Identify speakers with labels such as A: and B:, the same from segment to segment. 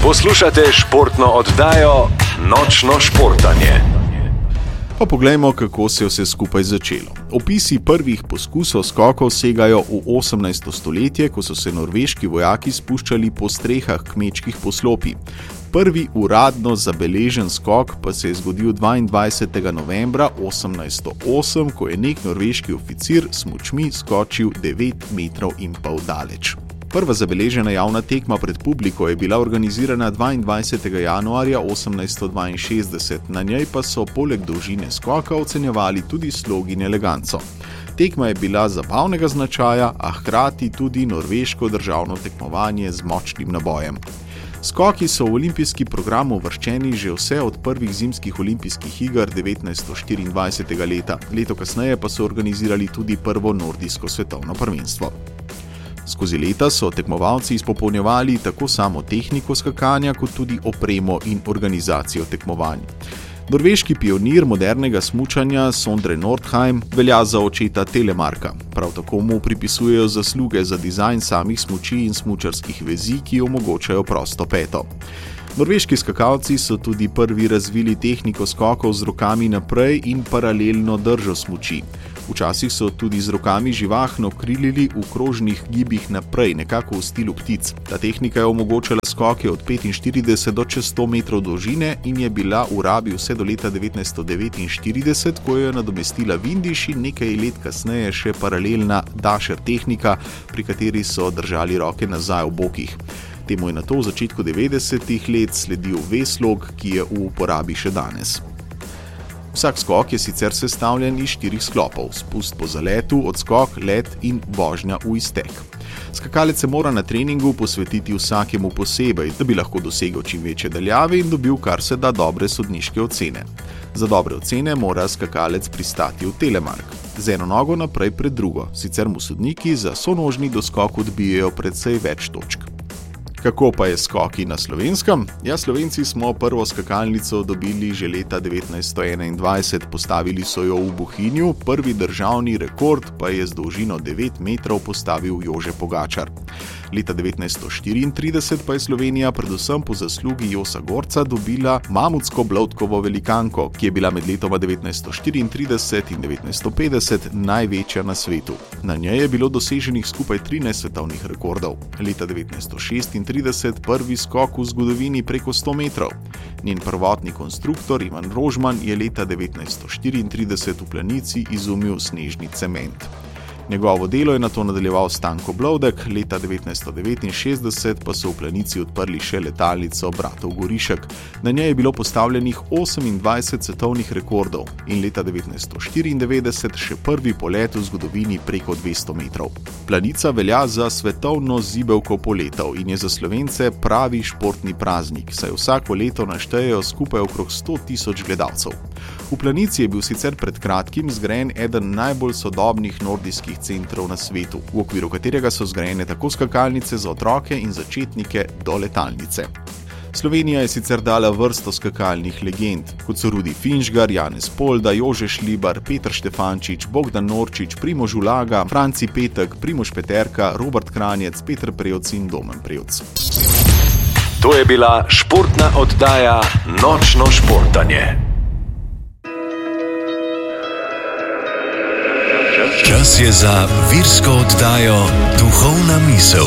A: Poslušate športno oddajo Nočno športanje.
B: Pa poglejmo, kako se je vse skupaj začelo. Opisi prvih poskusov skokov segajo v 18. stoletje, ko so se norveški vojaki spuščali po strehah kmečkih poslopij. Prvi uradno zabeležen skok pa se je zgodil 22. novembra 1808, ko je nek norveški oficir s smučmi skočil 9,5 metrov daleč. Prva zabeležena javna tekma pred publiko je bila organizirana 22. januarja 1862, na njej pa so poleg dolžine skoka ocenjevali tudi slog in eleganco. Tekma je bila zabavnega značaja, a hkrati tudi norveško državno tekmovanje z močnim nabojem. Skoki so v olimpijski program uvrščeni že vse od prvih zimskih olimpijskih iger 1924. leta. Leto kasneje pa so organizirali tudi prvo nordijsko svetovno prvenstvo. Skozi leta so tekmovalci izpopolnjevali tako samo tehniko skakanja, kot tudi opremo in organizacijo tekmovanj. Norveški pionir modernega smučanja Sondre Norheim velja za očeta telemarka. Prav tako mu pripisujejo zasluge za dizajn samih smuči in smučarskih vezi, ki omogočajo prosto peto. Norveški skakalci so tudi prvi razvili tehniko skokov z rokami naprej in paralelno držo smuči. Včasih so tudi z rokami živahno krilili v krožnih gibih naprej, nekako v stilu ptic. Ta tehnika je omogočala skoke od 45 do čez 100 metrov dolžine in je bila v rabi vse do leta 1949, ko jo je nadomestila vindiš in nekaj let kasneje še paralelna dasher tehnika, pri kateri so držali roke nazaj v bokih. Temu je nato v začetku 90. let sledil veslog, ki je v uporabi še danes. Vsak skok je sicer sestavljen iz 4 sklopov: spust po zaletu, odskok, let in vožnja v iztek. Skakalec se mora na treningu posvetiti vsakemu posebej, da bi lahko dosegel čim večje daljave in dobil kar se da dobre sodniške ocene. Za dobre ocene mora skakalec pristati v telemark, z eno nogo naprej pred drugo, sicer mu sodniki za sonožni doskok odbijejo precej več točk. Kako pa je skoki na Slovenskem? Ja, Slovenci smo prvo skakalnico dobili že leta 1921, postavili so jo v Bohinju, prvi državni rekord pa je z dolžino 9 metrov postavil Jože Pogačar. Leta 1934 pa je Slovenija predvsem po zaslugi Josa Gorca dobila mamutsko Bloudkovo velikanko, ki je bila med letoma 1934 in 1950 največja na svetu. Na njej je bilo doseženih skupaj 13 svetovnih rekordov. Leta 1936 prvi skok v zgodovini preko 100 metrov. Njen prvotni konstruktor Ivan Rožman je leta 1934 v Planici izumil snežni cement. Njegovo delo je nato nadaljeval Stanko Bloudek, leta 1969 pa so v Planici odprli še letalnico bratov Gorišek. Na njej je bilo postavljenih 28 svetovnih rekordov in leta 1994 še prvi polet v zgodovini preko 200 metrov. Planica velja za svetovno zibelko poletov in je za Slovence pravi športni praznik, saj vsako leto naštejejo skupaj okrog 100,000 gledalcev. V Planici je bil sicer pred kratkim zgrajen eden najbolj sodobnih nordijskih centrov na svetu, v okviru katerega so zgrajene tako skakalnice za otroke in začetnike do letalnice. Slovenija je sicer dala vrsto skakalnih legend, kot so Rudi Finžgar, Janez Polda, Jože Šlibar, Peter Štefančič, Bogdan Norčič, Primož Ulaga, Franci Petek, Primož Peterka, Robert Kranjec, Peter Prevc in Domen Prevc.
A: To je bila športna oddaja Nočno športanje. Čas je za virsko oddajo Duhovna misel.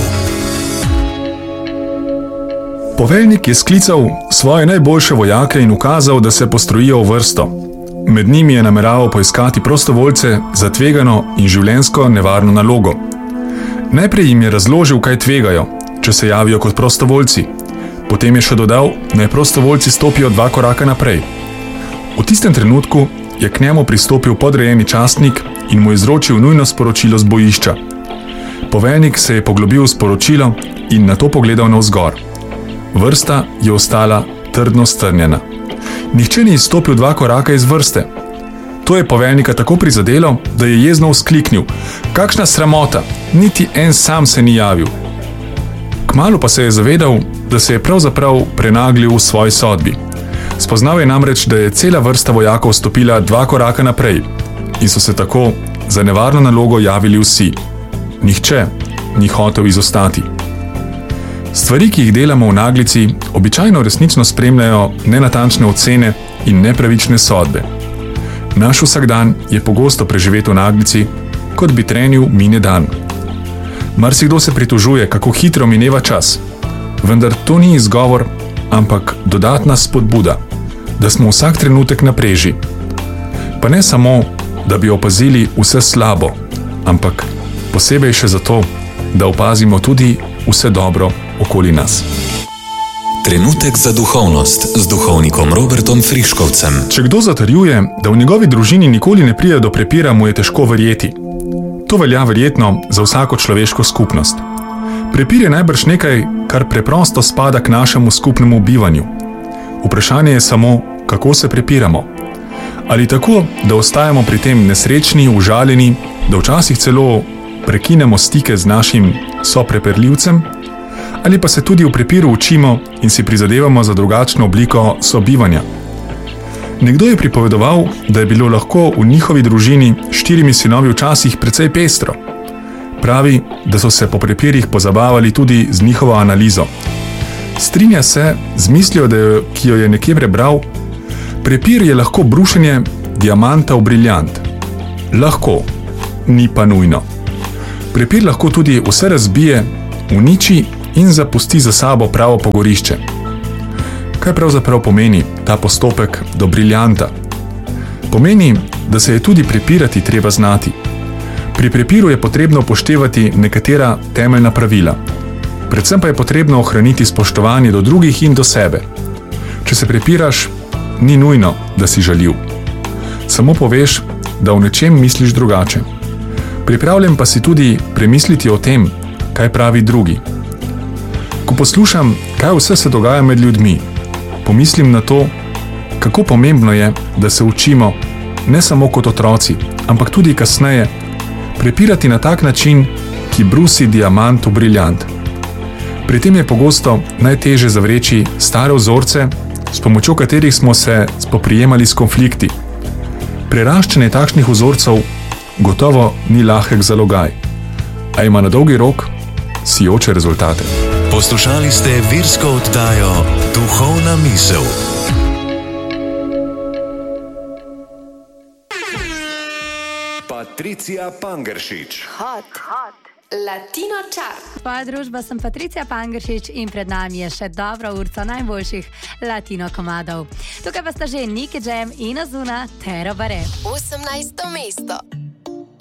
C: Poveljnik je sklical svoje najboljše vojake in ukazal, da se postrojijo v vrsto. Med njimi je nameraval poiskati prostovoljce za tvegano in življenjsko nevarno nalogo. Najprej jim je razložil, kaj tvegajo, če se javijo kot prostovoljci. Potem je še dodal, naj prostovoljci stopijo 2 koraka naprej. V tistem trenutku je k njemu pristopil podrejeni častnik in mu izročil nujno sporočilo z bojišča. Poveljnik se je poglobil v sporočilo in nato pogledal navzgor. Vrsta je ostala trdno strnjena. Nihče ni izstopil 2 koraka iz vrste. To je poveljnika tako prizadelo, da je jezno vzkliknil: "Kakšna sramota, niti en sam se ni javil." Kmalu pa se je zavedal, da se je pravzaprav prenaglil v svoji sodbi. Spoznal je namreč, da je cela vrsta vojakov stopila 2 koraka naprej in so se tako za nevarno nalogo javili vsi. Nihče ni hotel izostati. Stvari, ki jih delamo v naglici, običajno resnično spremljajo nenatančne ocene in nepravične sodbe. Naš vsakdan je pogosto preživet v naglici, kot bi trenil mine dan. Marsikdo se pritožuje, kako hitro mineva čas, vendar to ni izgovor, ampak dodatna spodbuda, da smo vsak trenutek na preži. Pa ne samo, da bi opazili vse slabo, ampak posebej še zato, da opazimo tudi vse dobro okoli nas.
A: Trenutek za duhovnost z duhovnikom Robertom Friškovcem.
C: Če kdo zatrjuje, da v njegovi družini nikoli ne pride do prepira, mu je težko verjeti. To velja verjetno za vsako človeško skupnost. Prepir je najbrž nekaj, kar preprosto spada k našemu skupnemu bivanju. Vprašanje je samo, kako se prepiramo. Ali tako, da ostajamo pri tem nesrečni, užaljeni, da včasih celo prekinemo stike z našim sopreperljivcem, ali pa se tudi v prepiru učimo in si prizadevamo za drugačno obliko sobivanja. Nekdo je pripovedoval, da je bilo lahko v njihovi družini 4 sinovi včasih precej pestro. Pravi, da so se po prepirih pozabavali tudi z njihovo analizo. Strinja se z mislijo, ki jo je nekje prebral: prepir je lahko brušenje diamanta v briljant. Lahko, ni pa nujno. Prepir lahko tudi vse razbije, uniči in zapusti za sabo pravo pogorišče. Kaj pravzaprav pomeni ta postopek do briljanta? Pomeni, da se je tudi prepirati treba znati. Pri prepiru je potrebno upoštevati nekatera temeljna pravila. Predvsem pa je potrebno ohraniti spoštovanje do drugih in do sebe. Če se prepiraš, ni nujno, da si žaljiv. Samo poveš, da v nečem misliš drugače. Pripravljen pa si tudi premisliti o tem, kaj pravi drugi. Ko poslušam, kaj vse se dogaja med ljudmi, pomislim na to, kako pomembno je, da se učimo, ne samo kot otroci, ampak tudi kasneje, prepirati na tak način, ki brusi diamant v briljant. Pri tem je pogosto najtežje zavreči stare vzorce, s pomočjo katerih smo se spoprijemali s konflikti. Preraščanje takšnih vzorcev gotovo ni lahek zalogaj, a ima na dolgi rok sijoče rezultate.
A: Poslušali ste virsko oddajo Duhovna misel. Patricija Pangeršič.
D: Hot. Latino čar.
E: Tvoja družba, sem Patricija Pangeršič in pred nami je še dobra urca najboljših latino komadov. Tukaj pa sta že Nicky Jam in Ozuna ter Obare.
D: 18. mesto.